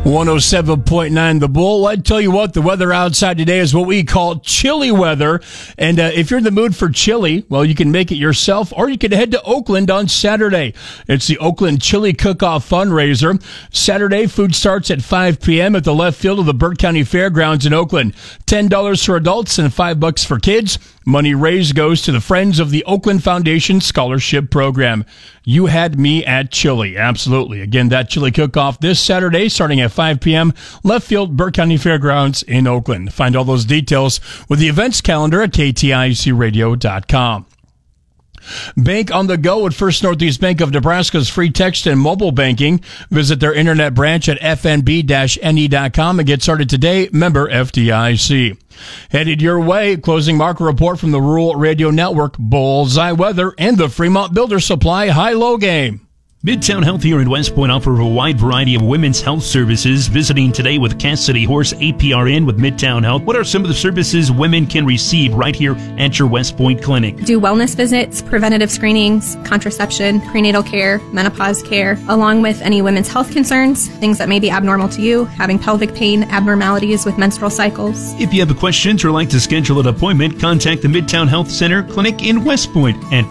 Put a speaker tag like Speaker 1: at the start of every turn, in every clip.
Speaker 1: 107.9 The Bull. I tell you what, the weather outside today is what we call chilly weather. And if you're in the mood for chili, well, you can make it yourself, or you can head to Oakland on Saturday. It's the Oakland Chili Cook-Off fundraiser. Saturday, food starts at 5 p.m. at the left field of the Burt County Fairgrounds in Oakland. $10 for adults and $5 for kids. Money raised goes to the Friends of the Oakland Foundation Scholarship Program. You had me at chili. Absolutely. Again, that chili cook-off this Saturday starting at 5 p.m. left field, Burt County Fairgrounds in Oakland. Find all those details with the events calendar at kticradio.com. Bank on the go at First Northeast Bank of Nebraska's free text and mobile banking. Visit their internet branch at fnb-ne.com and get started today. Member FDIC. Headed your way, closing market report from the Rural Radio Network, Bullseye Weather, and the Fremont Builder Supply High-Low Game.
Speaker 2: Midtown Health here in West Point offer a wide variety of women's health services. Visiting today with Cassidy Horse, APRN with Midtown Health. What are some of the services women can receive right here at your West Point clinic?
Speaker 3: Do wellness visits, preventative screenings, contraception, prenatal care, menopause care, along with any women's health concerns, things that may be abnormal to you, having pelvic pain, abnormalities with menstrual cycles.
Speaker 2: If you have questions or like to schedule an appointment, contact the Midtown Health Center Clinic in West Point at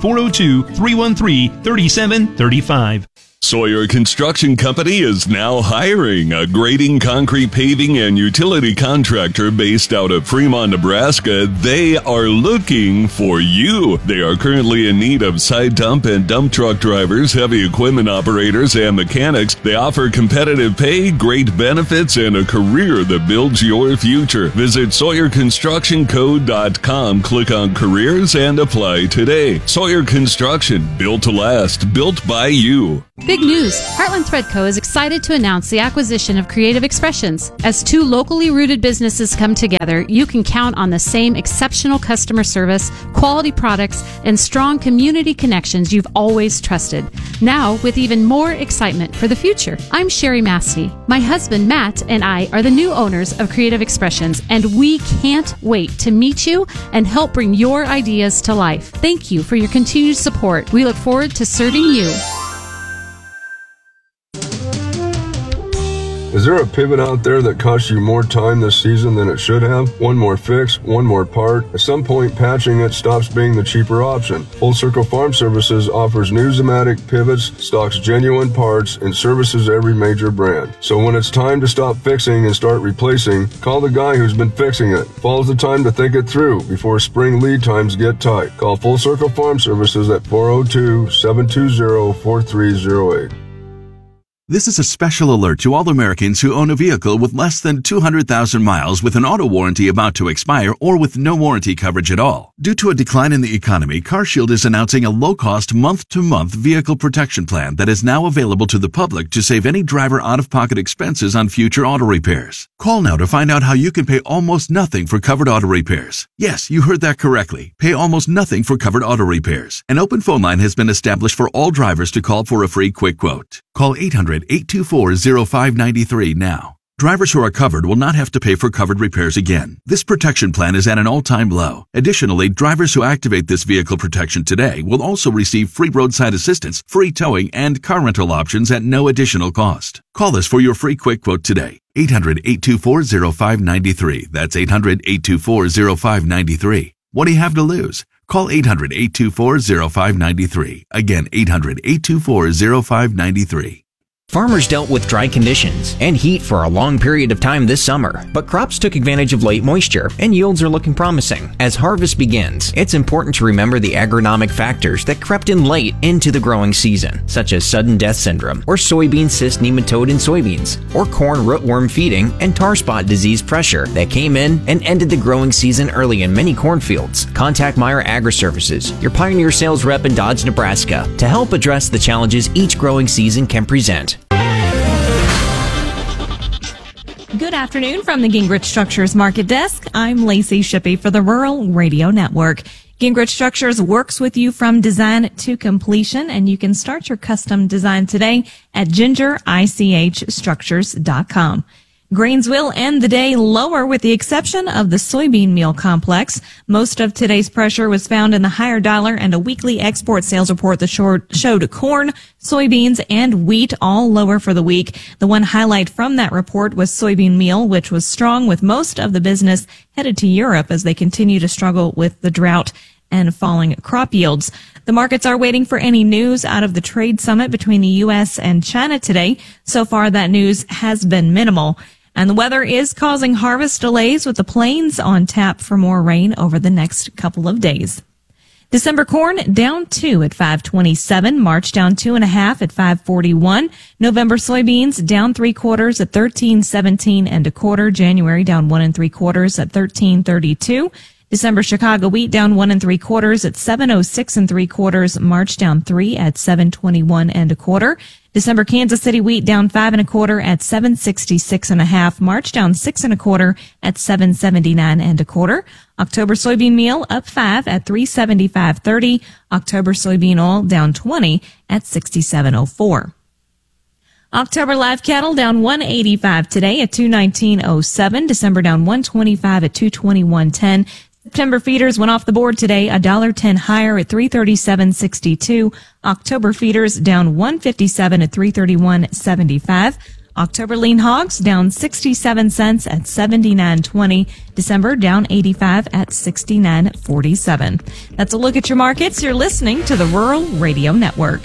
Speaker 2: 402-313-3735.
Speaker 4: Sawyer Construction Company is now hiring a grading, concrete, paving, and utility contractor based out of Fremont, Nebraska. They are looking for you. They are currently in need of side dump and dump truck drivers, heavy equipment operators, and mechanics. They offer competitive pay, great benefits, and a career that builds your future. Visit SawyerConstructionCo.com, click on careers, and apply today. Sawyer Construction, built to last, built by you.
Speaker 5: Big news! Heartland Thread Co. is excited to announce the acquisition of Creative Expressions. As two locally rooted businesses come together, you can count on the same exceptional customer service, quality products, and strong community connections you've always trusted. Now, with even more excitement for the future. I'm Sherry Mastey. My husband, Matt, and I are the new owners of Creative Expressions, and we can't wait to meet you and help bring your ideas to life. Thank you for your continued support. We look forward to serving you.
Speaker 6: Is there a pivot out there that costs you more time this season than it should have? One more fix, one more part. At some point, patching it stops being the cheaper option. Full Circle Farm Services offers new Zematic pivots, stocks genuine parts, and services every major brand. So when it's time to stop fixing and start replacing, call the guy who's been fixing it. Fall's the time to think it through before spring lead times get tight. Call Full Circle Farm Services at 402-720-4308.
Speaker 7: This is a special alert to all Americans who own a vehicle with less than 200,000 miles with an auto warranty about to expire or with no warranty coverage at all. Due to a decline in the economy, CarShield is announcing a low-cost month-to-month vehicle protection plan that is now available to the public to save any driver out-of-pocket expenses on future auto repairs. Call now to find out how you can pay almost nothing for covered auto repairs. Yes, you heard that correctly. Pay almost nothing for covered auto repairs. An open phone line has been established for all drivers to call for a free quick quote. Call 800-824-0593 now. Drivers who are covered will not have to pay for covered repairs again. This protection plan is at an all-time low. Additionally, drivers who activate this vehicle protection today will also receive free roadside assistance, free towing, and car rental options at no additional cost. Call us for your free quick quote today. 800-824-0593. That's 800-824-0593. What do you have to lose? Call 800-824-0593. Again, 800-824-0593.
Speaker 8: Farmers dealt with dry conditions and heat for a long period of time this summer, but crops took advantage of late moisture and yields are looking promising. As harvest begins, it's important to remember the agronomic factors that crept in late into the growing season, such as sudden death syndrome, or soybean cyst nematode in soybeans, or corn rootworm feeding and tar spot disease pressure that came in and ended the growing season early in many cornfields. Contact Meyer Agri-Services, your Pioneer sales rep in Dodge, Nebraska, to help address the challenges each growing season can present.
Speaker 9: Good afternoon from the Gingrich Structures Market Desk. I'm Lacey Shippey for the Rural Radio Network. Gingrich Structures works with you from design to completion, and you can start your custom design today at gingerichstructures.com. Grains will end the day lower with the exception of the soybean meal complex. Most of today's pressure was found in the higher dollar and a weekly export sales report that showed corn, soybeans, and wheat all lower for the week. The one highlight from that report was soybean meal, which was strong with most of the business headed to Europe as they continue to struggle with the drought and falling crop yields. The markets are waiting for any news out of the trade summit between the U.S. and China today. So far, that news has been minimal. And the weather is causing harvest delays with the plains on tap for more rain over the next couple of days. December corn down 2 at 5.27. March down 2.5 at 5.41. November soybeans down 3/4 at 13.17 and a quarter. January down 1 3/4 at 13.32. December Chicago wheat down 1 3/4 at 7.06 3/4. March down 3 at 7.21 and a quarter. December Kansas City wheat down 5 1/4 at 7.66 1/2. March down 6 1/4 at 7.79 and a quarter. October soybean meal up 5 at 3.75.30. October soybean oil down 20 at 67.04. October live cattle down 185 today at 219.07. December down 125 at 221.10. September feeders went off the board today, $1.10 higher at 337.62. October feeders down 157 at 331.75. October lean hogs down 67 cents at 79.20. December down 85 at 69.47. That's a look at your markets. You're listening to the Rural Radio Network.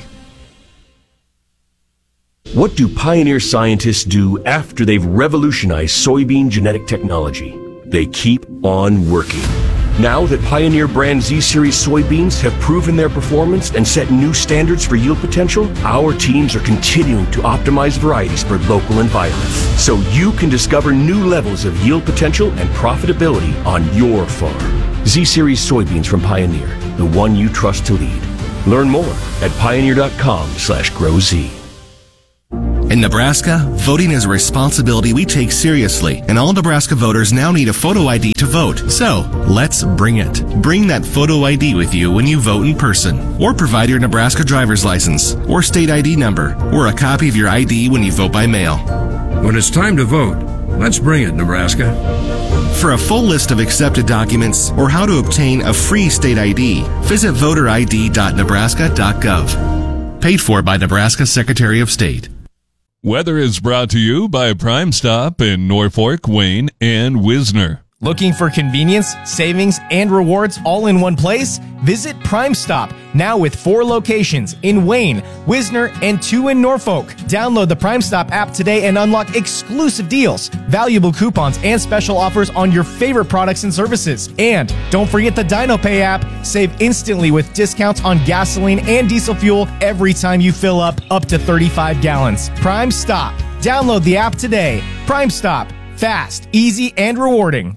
Speaker 10: What do Pioneer scientists do after they've revolutionized soybean genetic technology? They keep on working. Now that Pioneer brand Z-Series soybeans have proven their performance and set new standards for yield potential, our teams are continuing to optimize varieties for local environments, so you can discover new levels of yield potential and profitability on your farm. Z-Series soybeans from Pioneer, the one you trust to lead. Learn more at pioneer.com/growz.
Speaker 11: In Nebraska, voting is a responsibility we take seriously, and all Nebraska voters now need a photo ID to vote. So, let's bring it. Bring that photo ID with you when you vote in person, or provide your Nebraska driver's license, or state ID number, or a copy of your ID when you vote by mail.
Speaker 12: When it's time to vote, let's bring it, Nebraska.
Speaker 11: For a full list of accepted documents or how to obtain a free state ID, visit voterid.nebraska.gov. Paid for by Nebraska Secretary of State.
Speaker 4: Weather is brought to you by Prime Stop in Norfolk, Wayne, and Wisner.
Speaker 13: Looking for convenience, savings, and rewards all in one place? Visit Prime Stop, now with 4 locations in Wayne, Wisner, and 2 in Norfolk. Download the Prime Stop app today and unlock exclusive deals, valuable coupons, and special offers on your favorite products and services. And don't forget the DinoPay app. Save instantly with discounts on gasoline and diesel fuel every time you fill up to 35 gallons. Prime Stop. Download the app today. Prime Stop. Fast, easy, and rewarding.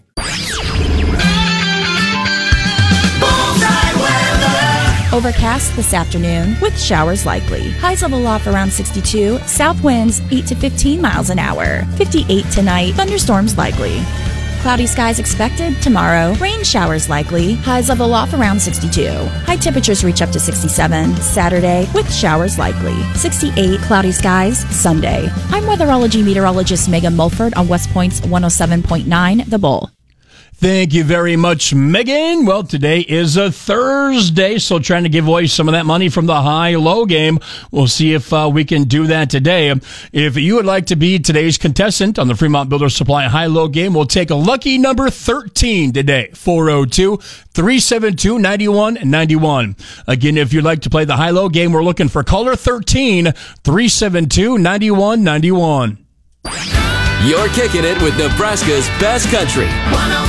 Speaker 14: Overcast this afternoon with showers likely. Highs level off around 62. South winds 8 to 15 miles an hour. 58 tonight. Thunderstorms likely. Cloudy skies expected tomorrow. Rain showers likely. Highs level off around 62. High temperatures reach up to 67. Saturday with showers likely. 68 cloudy skies Sunday. I'm weatherology meteorologist Megan Mulford on West Point's 107.9 The Bull.
Speaker 1: Thank you very much, Megan. Well, today is a Thursday, so trying to give away some of that money from the high-low game. We'll see if we can do that today. If you would like to be today's contestant on the Fremont Builder Supply high-low game, we'll take a lucky number 13 today, 402-372-9191. Again, if you'd like to play the high-low game, we're looking for caller 13, 372-9191.
Speaker 15: You're kicking it with Nebraska's best country.